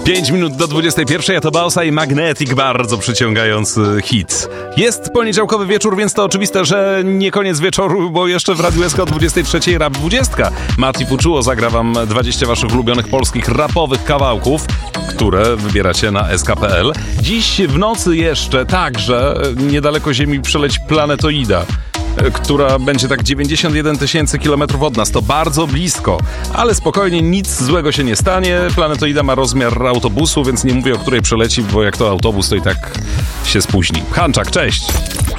5 minut do 21, a to Bausa i Magnetic, bardzo przyciągający hit. Jest poniedziałkowy wieczór, więc to oczywiste, że nie koniec wieczoru, bo jeszcze w Radiu SK o 23 Rap 20. Mati Fuczuło zagra wam 20 waszych ulubionych polskich rapowych kawałków, które wybieracie na sk.pl. Dziś w nocy jeszcze także niedaleko Ziemi przeleci planetoida, która będzie tak 91 000 kilometrów od nas. To bardzo blisko, ale spokojnie, nic złego się nie stanie. Planetoida ma rozmiar autobusu, więc nie mówię, o której przeleci, bo jak to autobus, to i tak się spóźni. Hanczak, cześć!